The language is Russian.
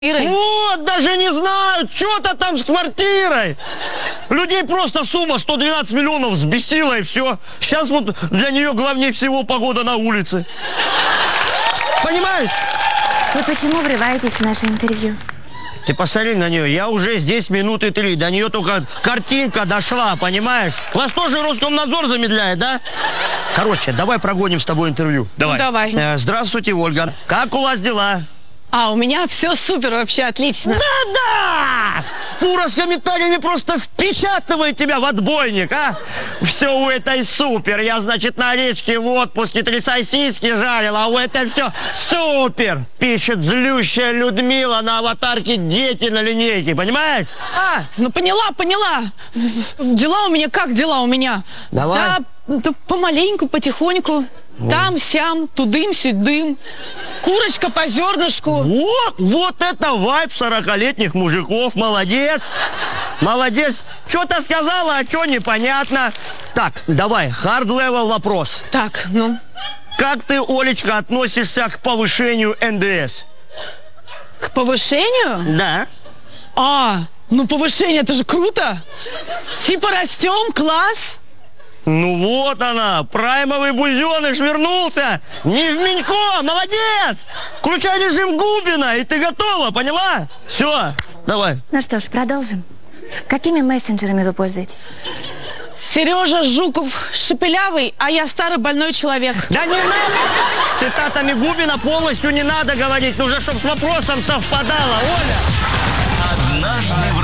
Вот, даже не знают, что-то там с квартирой. Людей просто сумма 112 миллионов взбесила, и все. Сейчас вот для нее главнее всего погода на улице. Понимаешь? Вы почему врываетесь в наше интервью? Ты посмотри на нее, я уже здесь минуты 3. До нее только картинка дошла, понимаешь? Вас тоже Роскомнадзор замедляет, да? Короче, давай прогоним с тобой интервью. Давай. Ну, давай. Здравствуйте, Ольга. Как у вас дела? У меня все супер, вообще отлично. Да-да! Фура с комментариями просто впечатывает тебя в отбойник, а? Все у этой супер. Я, значит, на речке в отпуске 3 сосиски жарил, а у этой все супер. Пишет злющая Людмила на аватарке дети на линейке, понимаешь? Ну, поняла. Дела у меня как дела у меня? Давай. Да помаленьку, потихоньку. Там-сям, тудым-сюдым. Курочка по зернышку. Вот это вайб 40-летних мужиков. Молодец. Молодец. Что-то сказала, а что непонятно. Так, давай, hard-level вопрос. Так, ну. Как ты, Олечка, относишься к повышению НДС? К повышению? Да. Ну повышение, это же круто. Типа растем, класс. Ну вот она, праймовый бузеныш вернулся. Не в Минько, молодец. Включай режим Губина, и ты готова, поняла? Все, давай. Ну что ж, продолжим. Какими мессенджерами вы пользуетесь? Сережа Жуков шепелявый, а я старый больной человек. Да не надо! Цитатами Губина полностью не надо говорить. Нужно, чтобы с вопросом совпадало, Оля. Однажды в